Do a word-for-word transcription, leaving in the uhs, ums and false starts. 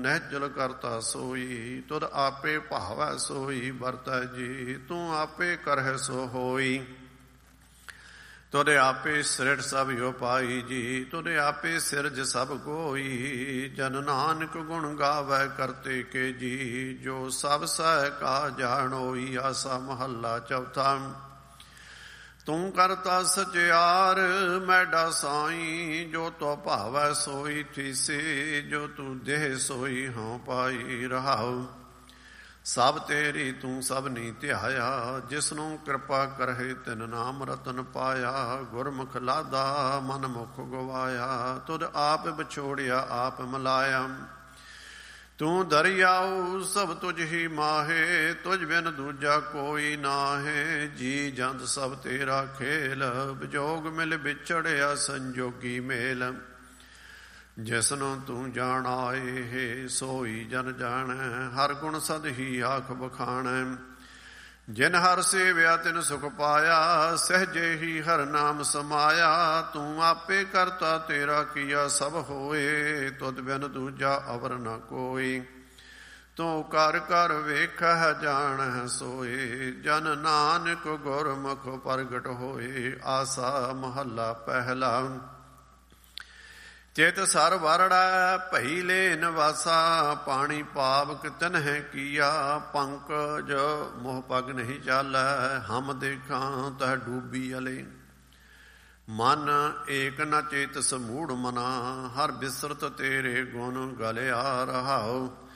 ਨਿਹਚਲ ਕਰਤਾ ਸੋਈ। ਤੁਧ ਆਪੇ ਭਾਵੈ ਸੋਈ ਵਰਤੈ ਜੀ। ਤੂੰ ਆਪੇ ਕਰਹਿ ਸੋ ਹੋਈ। ਤੁਧ ਆਪੇ ਸ੍ਰਿਟ ਸਭ ਉਪਾਈ ਜੀ। ਤੁਧ ਆਪੇ ਸਿਰਜ ਸਭ ਕੋਈ। ਜਨ ਨਾਨਕ ਗੁਣ ਗਾਵੈ ਕਰਤੇ ਕੇ ਜੀ। ਜੋ ਸਭ ਸਹਿ ਕਾ ਜਾਣੋਈ। ਆਸਾ ਮਹੱਲਾ ਚੌਥਾ। ਤੂੰ ਕਰਤਾ ਸਚਿਆਰ ਮੈਡਾ ਸਾਈ। ਜੋ ਤੋ ਭਾਵੈ ਸੋਈ ਥੀਸੀ। ਜੋ ਤੂੰ ਦੇਹ ਸੋਈ ਹਉ ਪਾਈ ਰਹਾਉ। ਸਭ ਤੇਰੀ ਤੂੰ ਸਭ ਨੀ ਧਿਆਇਆ। ਜਿਸਨੂੰ ਕਿਰਪਾ ਕਰਹਿ ਤਿਨ ਨਾਮ ਰਤਨ ਪਾਇਆ। ਗੁਰਮੁਖ ਲਾਦਾ ਮਨ ਮੁਖ ਗਵਾਇਆ। ਤੁਧ ਆਪ ਵਿਛੋੜਿਆ ਆਪ ਮਿਲਾਇਆ। ਤੂੰ ਦਰਿਆਉ ਸਭ ਤੁਝ ਹੀ ਮਾਹੇ। ਤੁਝ ਬਿਨ ਦੂਜਾ ਕੋਈ ਨਾਹੇ। ਜੀ ਜੰਤ ਸਭ ਤੇਰਾ ਖੇਲ। ਵਿਜੋਗ ਮਿਲ ਵਿਛੜਿਆ ਸੰਜੋਗੀ ਮੇਲ। ਜਿਸਨੂੰ ਤੂੰ ਜਾਣ ਆਏ ਹੈ ਸੋਈ ਜਨ ਜਾਣੈ। ਹਰ ਗੁਣ ਸਦ ਹੀ ਆਖ ਬਖਾਣੈ। ਜਿਨ ਹਰ ਸੇਵਿਆ ਤਿਨ ਸੁਖ ਪਾਇਆ। ਸਹਿਜੇ ਹੀ ਹਰ ਨਾਮ ਸਮਾਇਆ। ਤੂੰ ਆਪੇ ਕਰਤਾ ਤੇਰਾ ਕੀਆ ਸਭ ਹੋਏ। ਤੁਧ ਬਿਨ ਦੂਜਾ ਅਵਰ ਨ ਕੋਈ। ਤੂੰ ਕਰ ਕਰ ਵੇਖਹਿ ਜਾਣਹਿ ਸੋਏ। ਜਨ ਨਾਨਕ ਗੁਰਮੁਖ ਪ੍ਰਗਟ ਹੋਏ। ਆਸਾ ਮਹੱਲਾ ਪਹਿਲਾ। ਚਿਤ ਸਰ ਵਰੜੈ ਭਈ ਲੈ ਨਿਵਾਸਾ। ਪਾਣੀ ਪਾਵਕ ਤਨਹਿ ਕੀਆ। ਪੰਕਜ ਮੋਹ ਪਗ ਨਹੀਂ ਚਾਲੈ। ਹਮ ਦੇਖਾਂ ਤਹ ਡੂਬੀ ਅਲੇ। ਮਨ ਏਕ ਨ ਚੇਤ ਸਮੂੜ ਮਨਾ। ਹਰ ਬਿਸਰਤ ਤੇਰੇ ਗੁਣ ਗਲਿਆ ਰਹਾਉ।